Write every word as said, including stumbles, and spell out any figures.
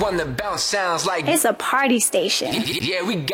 one that bounce sounds like It's a party station. yeah, we got